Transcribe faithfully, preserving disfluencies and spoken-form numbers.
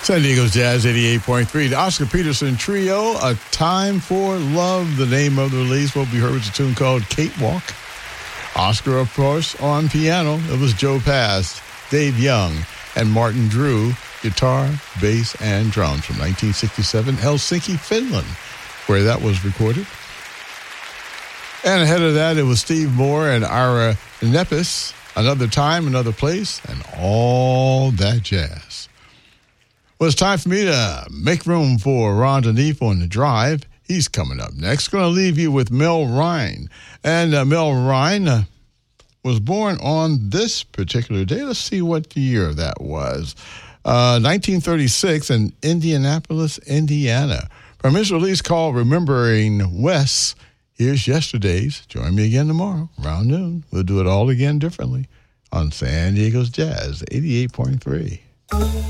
San Diego's Jazz eighty-eight point three. The Oscar Peterson Trio, A Time for Love. The name of the release, what we heard was a tune called Catewalk. Oscar, of course, on piano. It was Joe Pass, Dave Young, and Martin Drew, guitar, bass, and drums from nineteen sixty-seven, Helsinki, Finland, where that was recorded. And ahead of that, it was Steve Moore and Ira Nepis, Another Time, Another Place, and All That Jazz. Well, it's time for me to make room for Ron Deneef on the drive. He's coming up next. Going to leave you with Mel Ryan. And uh, Mel Ryan uh, was born on this particular day. Let's see what year that was. Uh, nineteen thirty-six in Indianapolis, Indiana. From his release called Remembering Wes, here's Yesterday's. Join me again tomorrow, around noon. We'll do it all again differently on San Diego's Jazz eighty-eight point three.